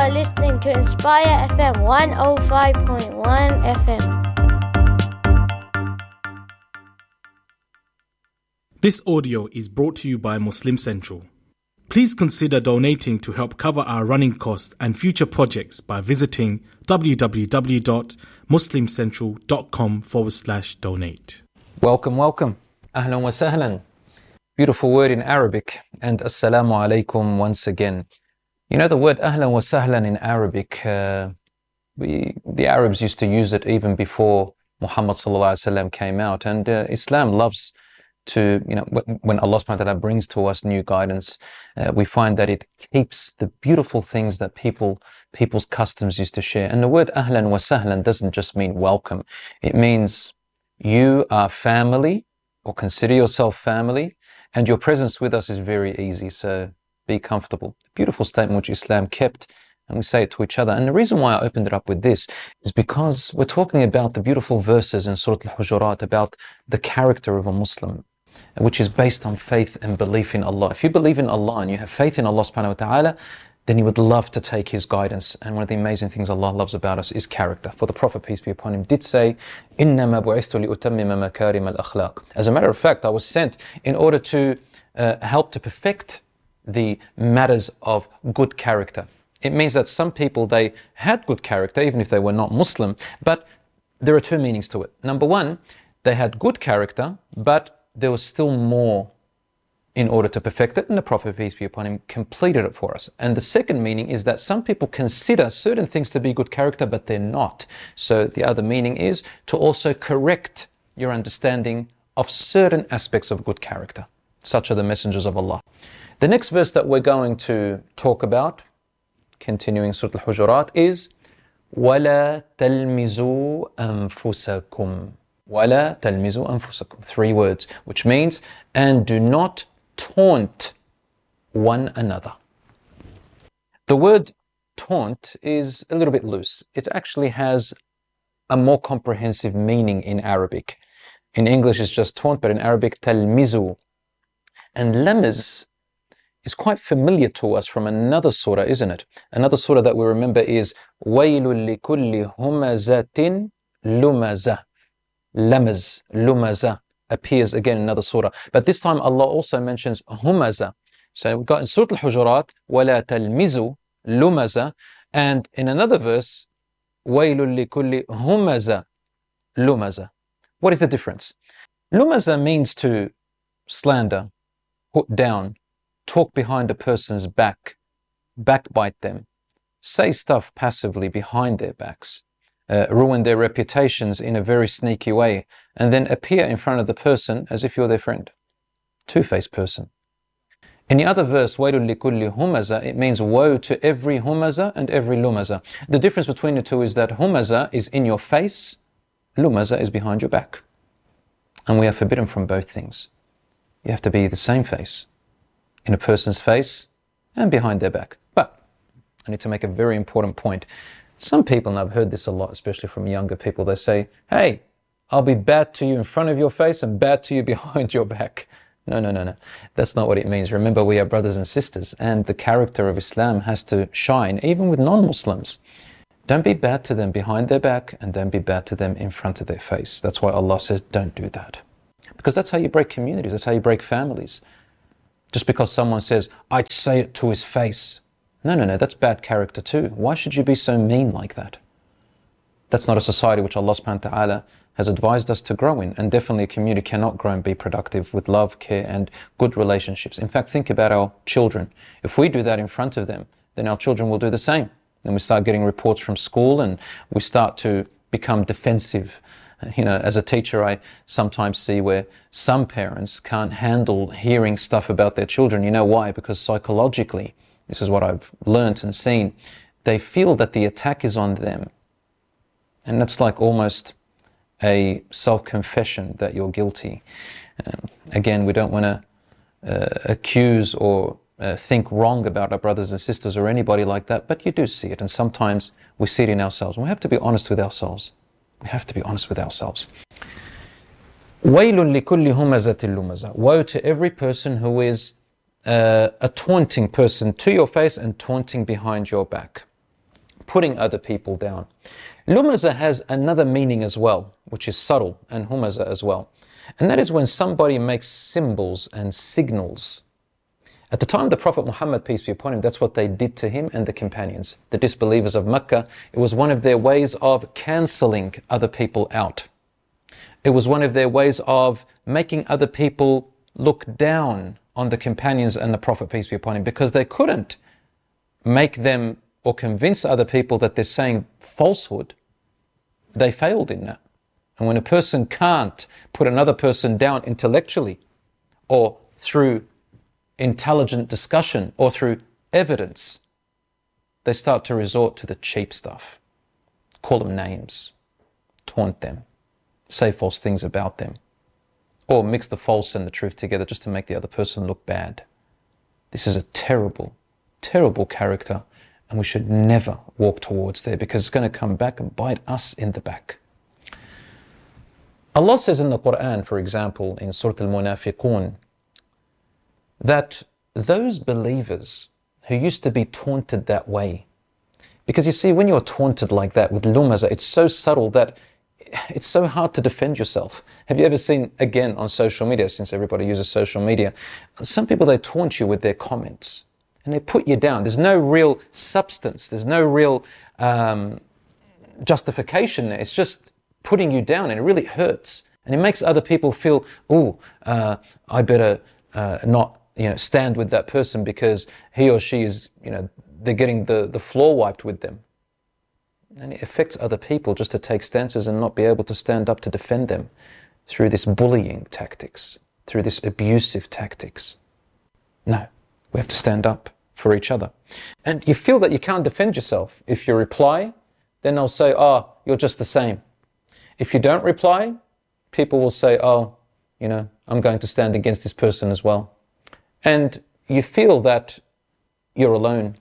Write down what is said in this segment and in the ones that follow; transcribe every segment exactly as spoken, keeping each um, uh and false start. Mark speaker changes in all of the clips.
Speaker 1: are listening to Inspire F M one oh five point one F M.
Speaker 2: This audio is brought to you by Muslim Central. Please consider donating to help cover our running costs and future projects by visiting www.muslimcentral.com forward slash donate.
Speaker 3: Welcome, welcome. Ahlan wa sahlan. Beautiful word in Arabic. And assalamu alaikum once again. You know the word ahlan wa sahlan in Arabic, uh, we, the Arabs used to use it even before Muhammad sallallahu alaihi wasallam came out. And uh, Islam loves to, you know, when Allah subhanahu wa ta'ala brings to us new guidance, uh, we find that it keeps the beautiful things that people, people's customs used to share. And the word ahlan wa sahlan doesn't just mean welcome. It means you are family, or consider yourself family, and your presence with us is very easy, so be comfortable. Beautiful statement which Islam kept, and we say it to each other. And the reason why I opened it up with this is because we're talking about the beautiful verses in Surah Al-Hujurat about the character of a Muslim, which is based on faith and belief in Allah. If you believe in Allah and you have faith in Allah subhanahu wa ta'ala, then you would love to take His guidance. And one of the amazing things Allah loves about us is character. For the Prophet, peace be upon him, did say, إِنَّمَا بُعِثْتُ لِأُتَمِّمَ مَكَارِمَ الْأَخْلَاقِ. As a matter of fact, I was sent in order to uh, help to perfect the matters of good character. It means that some people, they had good character, even if they were not Muslim, but there are two meanings to it. Number one, they had good character, but there was still more in order to perfect it, and the Prophet, peace be upon him, completed it for us. And the second meaning is that some people consider certain things to be good character, but they're not. So the other meaning is to also correct your understanding of certain aspects of good character. Such are the messengers of Allah. The next verse that we're going to talk about, continuing Surah Al-Hujurat, is وَلَا تَلْمِزُوا أَنفُسَكُمْ. وَلَا تَلْمِزُوا أَنفُسَكُمْ. Three words, which means, and do not taunt one another. The word taunt is a little bit loose. It actually has a more comprehensive meaning in Arabic. In English it's just taunt, but in Arabic, talmizu. And lamaz is quite familiar to us from another surah, isn't it? Another surah that we remember is وَيْلٌ لِكُلِّ هُمَزَةٍ لُمَزَةٍ. Lamaz, lumaza, appears again in another surah. But this time Allah also mentions humaza. So we've got in Surah Al-Hujurat, وَلَا تَلْمِزُوا lumaza, and in another verse, وَيْلٌ لِكُلِّ هُمَزَةٍ lumaza. What is the difference? Lumaza means to slander, put down, talk behind a person's back, backbite them, say stuff passively behind their backs. Uh, ruin their reputations in a very sneaky way, and then appear in front of the person as if you're their friend. Two-faced person. In the other verse, وَيْلٌ لِكُلِّ هُمَزَةٍ, it means woe to every humaza and every lumaza. The difference between the two is that humaza is in your face, lumaza is behind your back. And we are forbidden from both things. You have to be the same face, in a person's face and behind their back. But I need to make a very important point. Some people, and I've heard this a lot, especially from younger people, they say, hey, I'll be bad to you in front of your face and bad to you behind your back. No, no, no, no. That's not what it means. Remember, we are brothers and sisters, and the character of Islam has to shine, even with non-Muslims. Don't be bad to them behind their back, and don't be bad to them in front of their face. That's why Allah says, don't do that. Because that's how you break communities, that's how you break families. Just because someone says, I'd say it to his face. No, no, no, that's bad character too. Why should you be so mean like that? That's not a society which Allah subhanahu wa ta'ala has advised us to grow in. And definitely a community cannot grow and be productive with love, care and good relationships. In fact, think about our children. If we do that in front of them, then our children will do the same. Then we start getting reports from school and we start to become defensive. You know, as a teacher, I sometimes see where some parents can't handle hearing stuff about their children. You know why? Because psychologically, this is what I've learnt and seen, they feel that the attack is on them. And that's like almost a self-confession that you're guilty. Um, again, we don't want to uh, accuse or uh, think wrong about our brothers and sisters or anybody like that, but you do see it, and sometimes we see it in ourselves. And we have to be honest with ourselves. We have to be honest with ourselves. وَيْلٌ لِكُلِّ هُمَزَةٍ لُمَزَةٍ. Woe to every person who is uh, a taunting person to your face and taunting behind your back. putting other people down. Lumaza has another meaning as well, which is subtle, and humaza as well. And that is when somebody makes symbols and signals. At the time of the Prophet Muhammad, peace be upon him, that's what they did to him and the companions. The disbelievers of Mecca, it was one of their ways of cancelling other people out. It was one of their ways of making other people look down on the companions and the Prophet, peace be upon him, because they couldn't make them or convince other people that they're saying falsehood. They failed in that. And when a person can't put another person down intellectually or through intelligent discussion or through evidence, they start to resort to the cheap stuff. Call them names, taunt them, say false things about them, or mix the false and the truth together just to make the other person look bad. This is a terrible, terrible character, and we should never walk towards there, because it's going to come back and bite us in the back. Allah says in the Quran, for example, in Surah Al-Munafiqun, that those believers who used to be taunted that way, because you see, when you're taunted like that with lumaza, it's so subtle that it's so hard to defend yourself. Have you ever seen, again, on social media, since everybody uses social media, some people, they taunt you with their comments and they put you down. There's no real substance. There's no real um, justification there. It's just putting you down, and it really hurts. And it makes other people feel, oh, uh, I better uh, not you know, stand with that person because he or she is, you know, they're getting the, the floor wiped with them. And it affects other people just to take stances and not be able to stand up to defend them through this bullying tactics, through this abusive tactics. No, we have to stand up for each other. And you feel that you can't defend yourself. If you reply, then they'll say, oh, you're just the same. If you don't reply, people will say, oh, you know, I'm going to stand against this person as well. And you feel that you're alone.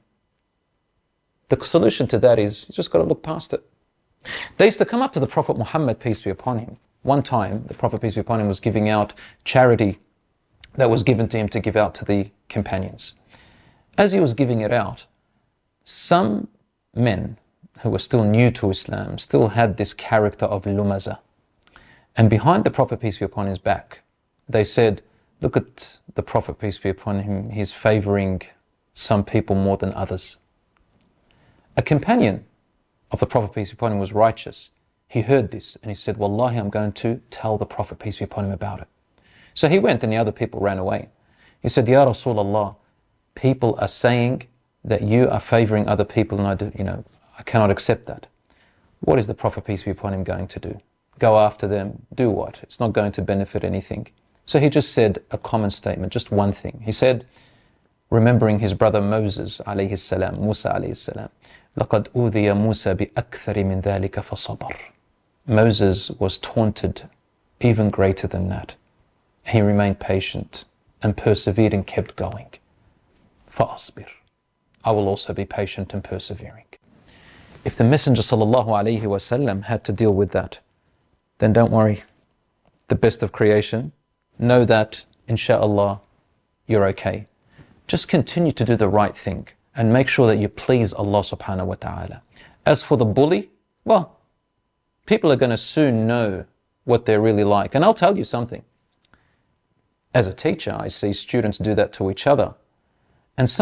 Speaker 3: The solution to that is you just got to look past it. They used to come up to the Prophet Muhammad, peace be upon him. One time, the Prophet, peace be upon him, was giving out charity that was given to him to give out to the companions. As he was giving it out, some men who were still new to Islam still had this character of lumaza. And behind the Prophet, peace be upon his back, they said, look at the Prophet, peace be upon him, he's favoring some people more than others. A companion of the Prophet, peace be upon him, was righteous. He heard this and he said, Wallahi, I'm going to tell the Prophet, peace be upon him, about it. So he went and the other people ran away. He said, Ya Rasulullah, people are saying that you are favoring other people, and I do, you know, I cannot accept that. What is the Prophet, peace be upon him, going to do? Go after them? Do what? It's not going to benefit anything. So he just said a common statement, just one thing. He said, remembering his brother Moses alayhi salam, Musa alayhi salam, لَقَدْ أُوذِيَ مُوسَى بِأَكْثَرِ مِنْ ذَلِكَ فَصَبَرْ. Moses was taunted even greater than that. He remained patient and persevered and kept going. فَأَصْبِرْ. I will also be patient and persevering. If the Messenger sallallahu alayhi wasallam had to deal with that, then don't worry. The best of creation, know that, insha'Allah, you're okay. Just continue to do the right thing and make sure that you please Allah subhanahu wa ta'ala. As for the bully, well, people are going to soon know what they're really like. And I'll tell you something. As a teacher, I see students do that to each other. And some